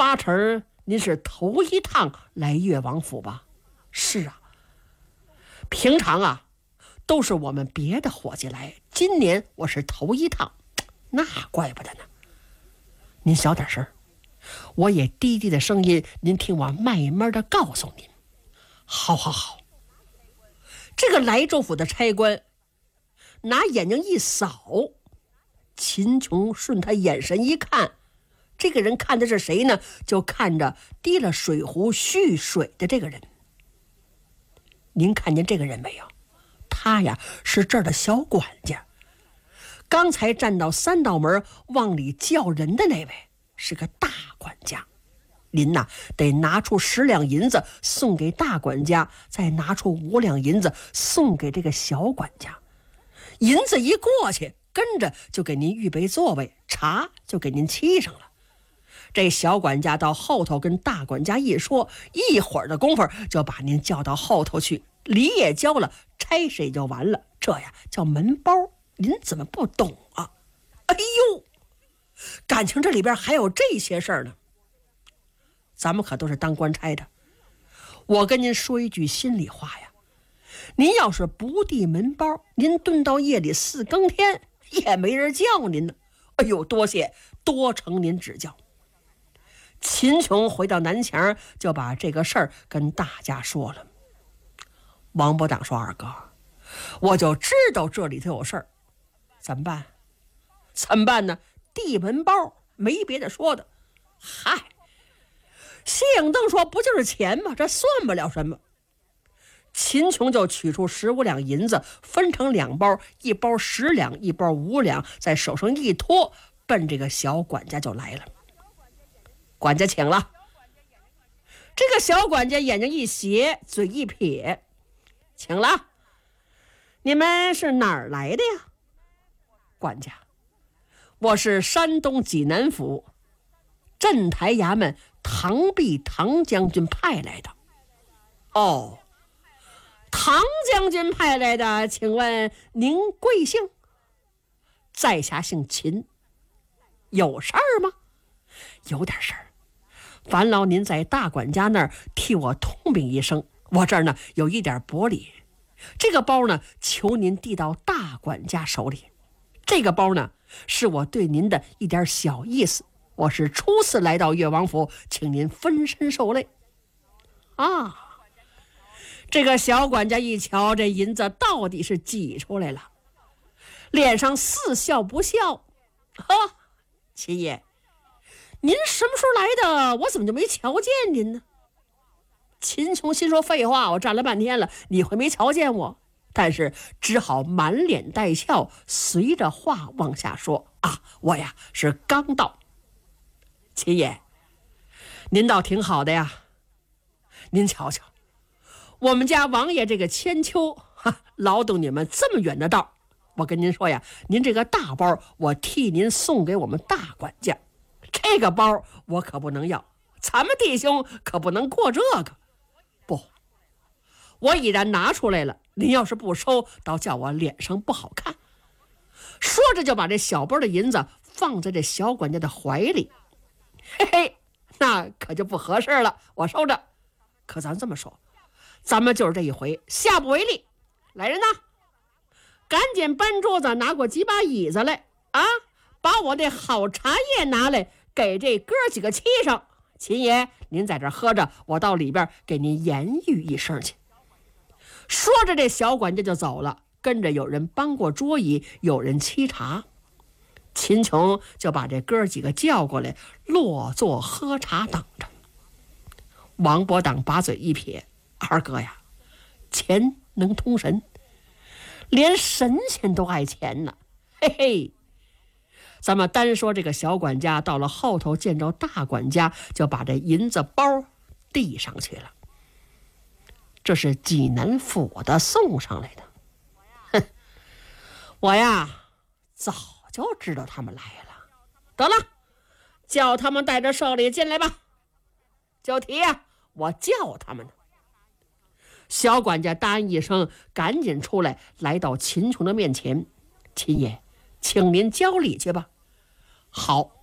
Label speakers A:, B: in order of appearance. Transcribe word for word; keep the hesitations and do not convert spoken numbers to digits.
A: 八成您是头一趟来越王府吧？是啊，平常啊都是我们别的伙计来，今年我是头一趟，那怪不得呢。您小点声，我也低低的声音，您听我慢慢的告诉您。好好好。这个莱州府的差官拿眼睛一扫，秦琼顺他眼神一看，这个人看的是谁呢？就看着提了水壶蓄水的这个人。您看见这个人没有？他呀是这儿的小管家，刚才站到三道门往里叫人的那位是个大管家。您呐得拿出十两银子送给大管家，再拿出五两银子送给这个小管家。银子一过去，跟着就给您预备座位，茶就给您沏上了。这小管家到后头跟大管家一说，一会儿的功夫就把您叫到后头去，礼也交了，差事也就完了。这呀叫门包，您怎么不懂啊？哎呦，感情这里边还有这些事儿呢。咱们可都是当官差的，我跟您说一句心里话呀，您要是不递门包，您蹲到夜里四更天也没人叫您呢。哎呦，多谢，多承您指教。秦琼回到南墙，就把这个事儿跟大家说了。王伯党说：“二哥，我就知道这里头有事儿，怎么办？怎么办呢？递门包，没别的说的。嗨，谢影登说不就是钱吗？这算不了什么。”秦琼就取出十五两银子，分成两包，一包十两，一包五两，在手上一托，奔这个小管家就来了。管家请了。这个小管家眼睛一斜，嘴一撇：“请了。你们是哪儿来的呀？”管家：“我是山东济南府镇台衙门唐弼唐将军派来的。”哦，唐将军派来的，请问您贵姓？在下姓秦。有事儿吗？有点事儿，烦劳您在大管家那儿替我通禀一声，我这儿呢有一点薄礼，这个包呢求您递到大管家手里。这个包呢是我对您的一点小意思，我是初次来到越王府，请您分身受累。啊，这个小管家一瞧，这银子到底是挤出来了，脸上似笑不笑。哈，秦爷，您什么时候来的？我怎么就没瞧见您呢？秦琼心说：“废话，我站了半天了，你会没瞧见我？”但是只好满脸带笑，随着话往下说：“啊，我呀是刚到。秦爷，您倒挺好的呀。您瞧瞧，我们家王爷这个千秋，哈，劳动你们这么远的道，我跟您说呀，您这个大包我替您送给我们大管家，这个包我可不能要，咱们弟兄可不能过这个。不，我已然拿出来了，您要是不收，倒叫我脸上不好看。”说着就把这小包的银子放在这小管家的怀里。嘿嘿，那可就不合适了，我收着。可咱这么说，咱们就是这一回，下不为例。来人呐，赶紧搬桌子，拿过几把椅子来啊！把我这好茶叶拿来，给这哥几个沏上。秦爷，您在这喝着，我到里边给您言语一声去。说着，这小管家就走了，跟着有人搬过桌椅，有人沏茶。秦琼就把这哥几个叫过来，落座喝茶等着。王伯党把嘴一撇：“二哥呀，钱能通神，连神仙都爱钱呢。嘿嘿，咱们单说这个小管家到了后头见着大管家，就把这银子包递上去了。这是济南府的送上来的。哼，我呀早就知道他们来了。得了，叫他们带着寿礼进来吧。就提呀，我叫他们呢。”小管家答应一声，赶紧出来，来到秦琼的面前：“秦爷，请您交礼去吧。”好，